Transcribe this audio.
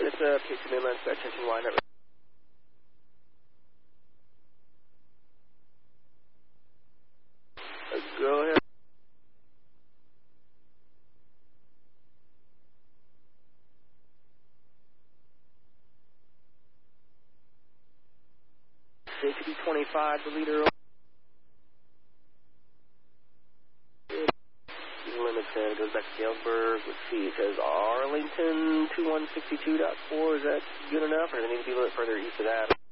It's a P2 mainline, so attention line up. Go ahead. Safety 25, the leader. Limited goes back to Galesburg. Let's see, it says Arlington 2162.4. Is that good enough, or does it need to be a little further east of that?